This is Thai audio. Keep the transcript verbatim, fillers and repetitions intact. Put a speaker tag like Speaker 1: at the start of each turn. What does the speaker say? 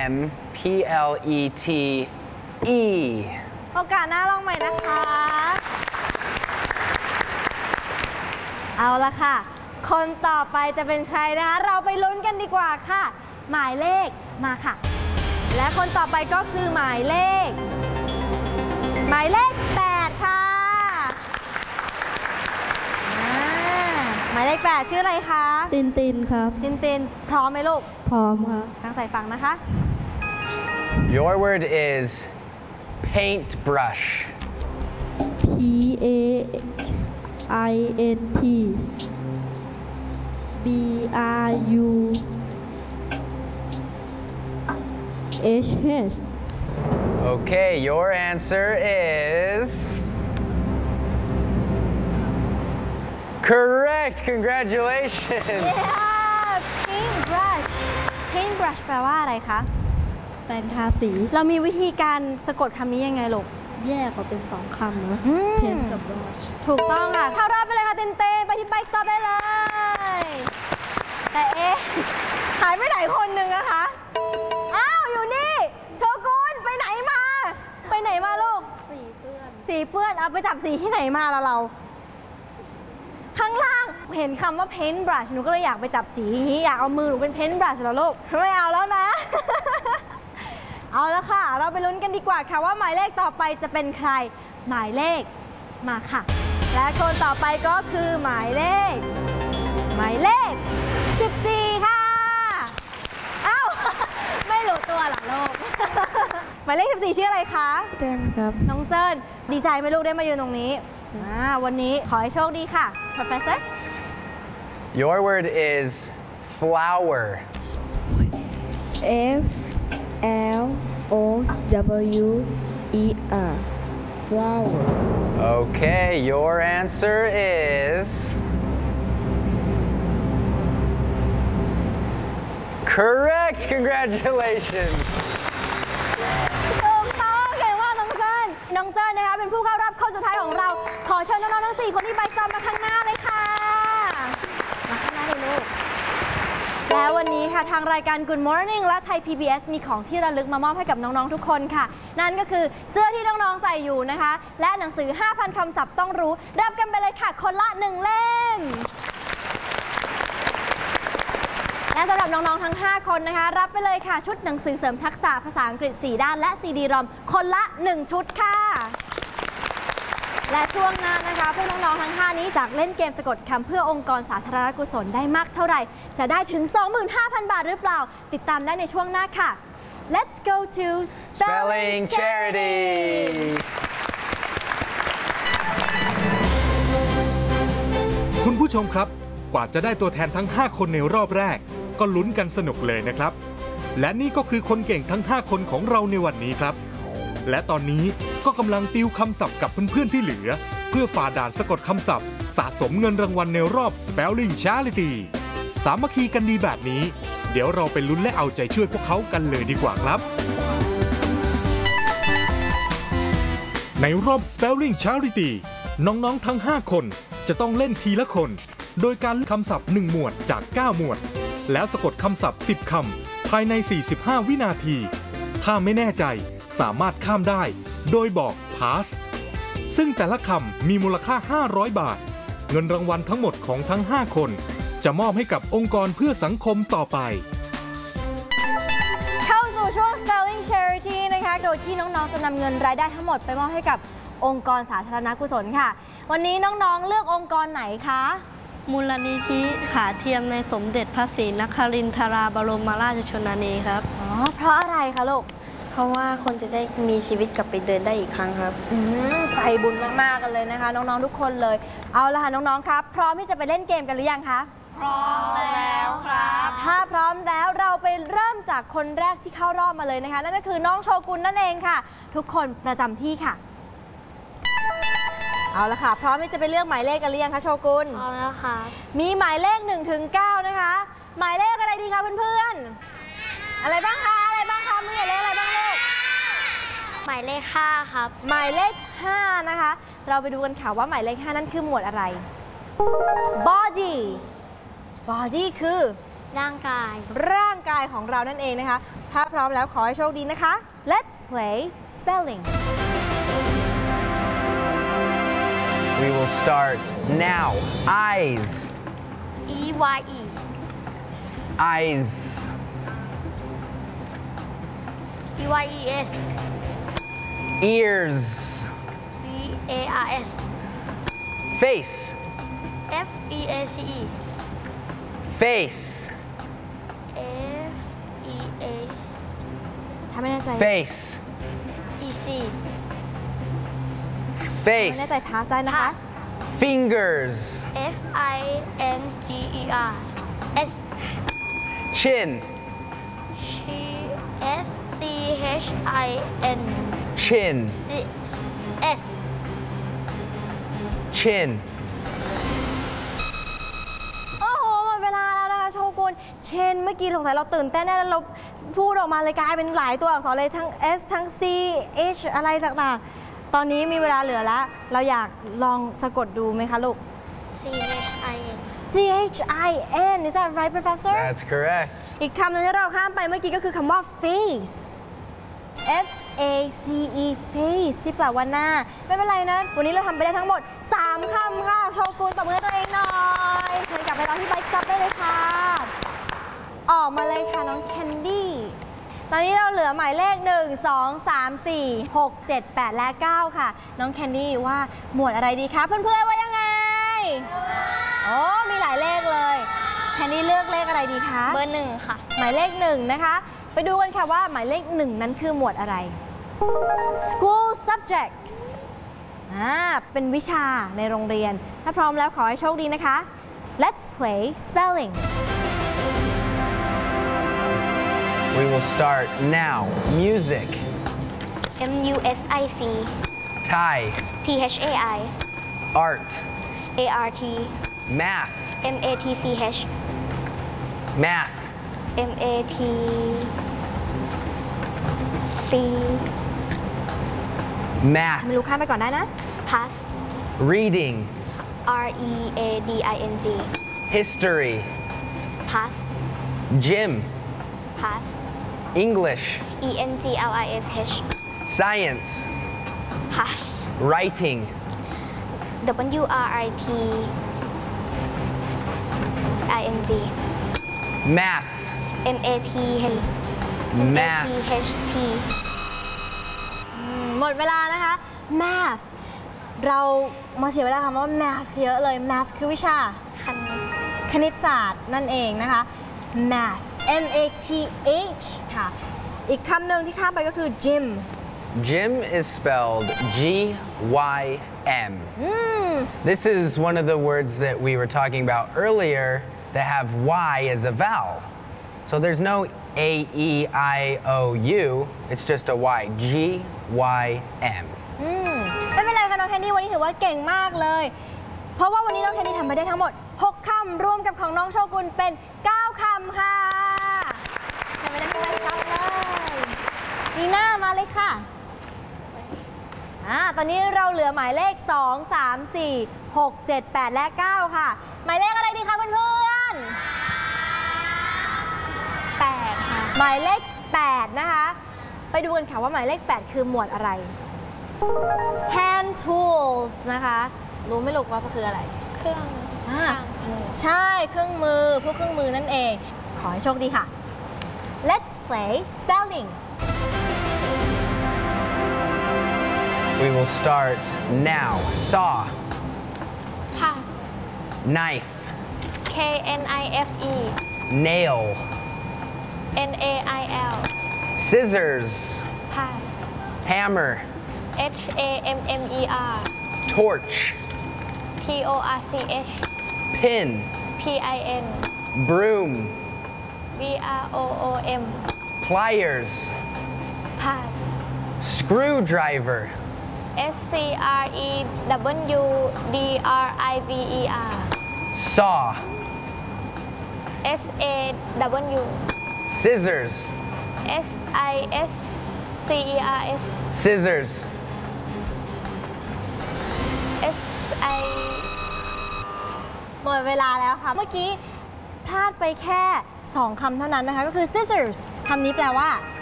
Speaker 1: M P L E T E
Speaker 2: โอกาสหน้าลองใหม่นะคะเอาละค่ะคนต่อไปจะเป็นใครนะคะเราไปลุ้นกันดีกว่าค่ะหมายเลขมาค่ะและคนต่อไปก็คือหมายเลขหมายเลขแปดค่ะหมายเลขแปดชื่ออะไรคะ
Speaker 3: ตินตินครับ
Speaker 2: ตินตินพร้อมไหมลูก
Speaker 3: พร้อมครับ
Speaker 2: ตั้งใจฟังนะคะ
Speaker 1: Your word is paintbrush
Speaker 3: P A I N T B R U H H
Speaker 1: Okay, your answer is correct. Congratulations.
Speaker 2: Yeah, paintbrush. Paintbrush แปลว่าอะไรคะ
Speaker 3: แปรงทาสี
Speaker 2: เรามีวิธีการสะกดคำนี้ยังไงลูก
Speaker 3: แยกออกเป็นสองคำนะเพนกับบรัช
Speaker 2: ถูกต้องค่ะเข้ารอบไปเลยค่ะเต้นเต้ไปที่ไบค์สตอปได้เลยแต่เอ๊ะหายไปไหนคนหนึ่งอะคะอ้าวอยู่นี่โชกุนไปไหนมาไปไหนมาลูก
Speaker 3: สีเปื้อน
Speaker 2: สีเปื้อนเอาไปจับสีที่ไหนมาละเราข้างล่างเห็นคำว่า paint brush หนูก็เลยอยากไปจับสีอย่างนี้อยากเอามือหนูเป็น paint brush แล้วลูกไม่เอาแล้วนะ เอาแล้วค่ะเราไปลุ้นกันดีกว่าค่ะว่าหมายเลขต่อไปจะเป็นใครหมายเลขมาค่ะและคนต่อไปก็คือหมายเลขหมายเลขสิบสี่ค่ะอ้าวไม่รู้ตัวหรอลูก หมายเลขสิบสี่ชื่ออะไรคะ
Speaker 3: เจิ้นครับ
Speaker 2: น้องเจิ้นดีใจไหมลูกได้มายืนตรงนี้วันนี้ขอให้โชคดีค่ะ Professor
Speaker 1: Your word is flower
Speaker 3: F L O W E R flower
Speaker 1: Okay, your answer is correct. Congratulations.
Speaker 2: ถูกต้องเก่งมากน้องเจิ้นน้องเจิ้นนะคะเป็นผู้เข้ารอบคนสุดท้ายของเราขอเชิญน้องๆทั้งสี่คนที่ไบค์สตอปมาข้างหน้าเลยค่ะมาข้างหน้าเลยลูกแล้ววันนี้ค่ะทางรายการ Good Morning และไทย พี บี เอส มีของที่ระลึกมามอบให้กับน้องๆทุกคนค่ะนั่นก็คือเสื้อที่น้องๆใส่อยู่นะคะและหนังสือ ห้าพัน คำศัพท์ต้องรู้รับกันไปเลยค่ะคนละหนึ่งเล่มและสำหรับน้องๆทั้งห้าคนนะคะรับไปเลยค่ะชุดหนังสือเสริมทักษะภาษาอังกฤษสี่ด้านและซีดีรอมคนละหนึ่งชุดค่ะและช่วงหน้านะคะพวกน้องๆทั้งห้านี้จากเล่นเกมสะกดคำเพื่อองค์กรสาธารณกุศลได้มากเท่าไหร่จะได้ถึง สองหมื่นห้าพัน บาทหรือเปล่าติดตามได้ในช่วงหน้าค่ะ Let's go to
Speaker 1: Spelling Charity
Speaker 4: คุณผู้ชมครับกว่าจะได้ตัวแทนทั้งห้าคนในรอบแรกก็ลุ้นกันสนุกเลยนะครับและนี่ก็คือคนเก่งทั้งห้าคนของเราในวันนี้ครับและตอนนี้ก็กำลังติวคำศัพท์กับเพื่อนๆที่เหลือเพื่อฝ่าด่านสะกดคำศัพท์สะสมเงินรางวัลในรอบ Spelling Charity สามัคคีกันดีแบบนี้เดี๋ยวเราไปลุ้นและเอาใจช่วยพวกเขากันเลยดีกว่าครับในรอบ Spelling Charity น้องๆทั้งห้าคนจะต้องเล่นทีละคนโดยการคำศัพท์หนึ่งหมวดจากเก้าหมวดแล้วสะกดคำศัพท์สิบคำภายในสี่สิบห้าวินาทีถ้าไม่แน่ใจสามารถข้ามได้โดยบอก pass ซึ่งแต่ละคำมีมูลค่าห้าร้อยบาทเงินรางวัลทั้งหมดของทั้งห้าคนจะมอบให้กับองค์กรเพื่อสังคมต่อไป
Speaker 2: เข้าสู่ช่วง Spelling Charity นะคะโดยที่น้องๆจะนำเงินรายได้ทั้งหมดไปมอบให้กับองค์กรสาธารณกุศลค่ะวันนี้น้องๆเลือกองค์กรไหนคะ
Speaker 3: มูลนิธิขาเทียมในสมเด็จพระศรีนครินทราบรมราชชนนีครับ
Speaker 2: อ๋อเพราะอะไรคะลูก
Speaker 5: เพราะว่าคนจะได้มีชีวิตกลับไปเดินได้อีกครั้งครับ
Speaker 2: ใจบุญมากๆกันเลยนะคะน้องๆทุกคนเลยเอาละค่ะน้องๆครับพร้อมที่จะไปเล่นเกมกันหรือยังคะ
Speaker 5: พร้อมแล้วครับ
Speaker 2: ถ้าพร้อมแล้วเราไปเริ่มจากคนแรกที่เข้ารอบมาเลยนะคะนั่นก็คือน้องโชกุนนั่นเองค่ะทุกคนประจำที่ค่ะเอาละค่ะพร้อมที่จะไปเลือกหมายเลขกันหรือยังคะโชกุน
Speaker 5: พร้อมแล้วค่ะ
Speaker 2: มีหมายเลขหนึ่งถึงเก้านะคะหมายเลขอะไรดีคะเพื่อนๆอะไรบ้างคะอะไรบ้างคะมีหมายเลขอะไรบ้างลูก
Speaker 5: หมายเลขห้าครับ
Speaker 2: หมายเลขห้านะคะเราไปดูกันค่ะว่าหมายเลขห้านั้นคือหมวดอะไร body body คือ
Speaker 5: ร่างกาย
Speaker 2: ร่างกายของเรานั่นเองนะคะ ถ้าพร้อมแล้วขอให้โชคดีนะคะ Let's play spelling
Speaker 1: We will start now. Eyes.
Speaker 5: E Y E
Speaker 1: Eyes.
Speaker 5: E Y E S
Speaker 1: Ears.
Speaker 5: B A R S
Speaker 1: Face.
Speaker 5: F E A C E
Speaker 1: Face.
Speaker 5: F E A
Speaker 2: ถ้าไม่แน่ใจ
Speaker 1: Face.
Speaker 5: E C
Speaker 2: ไม่
Speaker 1: Face.
Speaker 2: แน่ใจพาสได้นะคะ
Speaker 5: Pass
Speaker 1: Fingers.
Speaker 5: F I N G E R S
Speaker 1: Chin.
Speaker 5: S C H I N
Speaker 1: Chin.
Speaker 5: C S
Speaker 1: Chin.
Speaker 2: โอ้โหหมดเวลาแล้วนะคะโชกุนเช่นเมื่อกี้สงสัยเราตื่นเต้นแน่แล้วเราพูดออกมาเลยกลายเป็นหลายตัวอักษรเลยทั้ง S ทั้ง C H อะไรต่างๆ ตอนนี้มีเวลาเหลือแล้ว เราอยากลองสะกดดูไหมคะลูก
Speaker 5: C H I N
Speaker 2: C H I N is that right professor
Speaker 1: That's correct.
Speaker 2: อีกคำหนึงที่เราข้ามไปเมื่อกี้ก็คือคำว่า face F A C E face ที่แปลว่าหน้า ไม่เป็นไรนะ วันนี้เราทำไปได้ทั้งหมด สาม คำค่ะ โชกุนตบมือให้ตัวเองหน่อยเชิญกลับไปรอที่ไบค์ซับได้เลยค่ะ ออกมาเลยค่ะน้องแคนดี้ตอนนี้เราเหลือหมายเลข หนึ่ง สอง สาม สี่ หก เจ็ด แปด และ เก้า ค่ะ น้องแคนดี้ว่าหมวดอะไรดีคะเพื่อนๆว่ายังไงโอ้มีหลายเลขเลยแคนดี้เลือกเลขอะไรดีคะ
Speaker 5: เบอร์หนึ่งค่ะ
Speaker 2: หมายเลขหนึ่งนะคะ ไปดูกันค่ะว่าหมายเลขหนึ่งนั้นคือหมวดอะไร School subjects อ่าเป็นวิชาในโรงเรียน ถ้าพร้อมแล้วขอให้โชคดีนะคะ Let's play spelling
Speaker 1: We will start now. Music.
Speaker 5: M U S I C
Speaker 1: Thai.
Speaker 5: T H A I
Speaker 1: Art.
Speaker 5: A R T
Speaker 1: Math.
Speaker 5: M A T C H
Speaker 1: Math.
Speaker 5: M A T C
Speaker 1: Math.
Speaker 2: ไม่รู้ข้ามไปก่อนได้นะ
Speaker 5: Pass
Speaker 1: Reading.
Speaker 5: R E A D I N G
Speaker 1: History.
Speaker 5: Pass
Speaker 1: Gym.
Speaker 5: Pass
Speaker 1: English.
Speaker 5: E N G L I S H
Speaker 1: Science.
Speaker 5: Pass
Speaker 1: Writing.
Speaker 5: W R I T I N G
Speaker 1: Math.
Speaker 5: M A T H
Speaker 1: Math.
Speaker 5: H T
Speaker 2: หมดเวลานะคะ math เรามาเสียเวลาคำว่า math เยอะเลย math คือวิชา
Speaker 5: คัน
Speaker 2: คณิตศาสตร์นั่นเองนะคะ math M A T H ค่ะ อีกคำหนึ่งที่ข้ามไปก็คือ gym
Speaker 1: Gym is spelled G Y M. This is one of the words that we were talking about earlier that have Y as a vowel. So there's no A E I O U, it's just a Y. G Y M.
Speaker 2: อืมไม่เป็นไรค่ะน้องแคนดี้วันนี้ถือว่าเก่งมากเลย เพราะว่าวันนี้น้องแคนดี้ทำไปได้ทั้งหมด หก คำรวมกับของน้องโชกุนเป็น เก้า คำค่ะทำไปได้ไม่ได้ครับเลยนีน่ามาเลยค่ะอ่าตอนนี้เราเหลือหมายเลข สอง สาม สี่ หก เจ็ด แปด และ เก้า ค่ะ หมายเลขอะไรดีคะเพื่อนๆ
Speaker 5: แปดค่ะ
Speaker 2: หมายเลข แปด นะคะ ไปดูกันค่ะว่าหมายเลข แปด คือหมวดอะไร hand tools นะคะ รู้ไหม่ลูกว่าคืออะไร
Speaker 5: เครื่อง
Speaker 2: อ่า
Speaker 5: ช่างมือ
Speaker 2: ใช่เครื่องมือพวกเครื่องมือนั่นเอง ขอให้โชคดีค่ะ Let's play spelling
Speaker 1: We will start now. Saw.
Speaker 5: Pass
Speaker 1: Knife.
Speaker 5: K N I F E
Speaker 1: Nail.
Speaker 5: N A I L
Speaker 1: Scissors.
Speaker 5: Pass
Speaker 1: Hammer.
Speaker 5: H A M M E R
Speaker 1: Torch.
Speaker 5: P O R C H
Speaker 1: Pin.
Speaker 5: P I N
Speaker 1: Broom.
Speaker 5: B R O O M
Speaker 1: Pliers.
Speaker 5: Pass
Speaker 1: Screwdriver.
Speaker 5: S C R E W D R I V E R
Speaker 1: Saw.
Speaker 5: S A W
Speaker 1: Scissors.
Speaker 5: S I S C E R S
Speaker 1: Scissors.
Speaker 5: S I
Speaker 2: หมดเวลาแล้วค่ะ เมื่อกี้พลาดไปแค่สองคำเท่านั้นนะคะ ก็คือ scissors คำนี้แปลว่า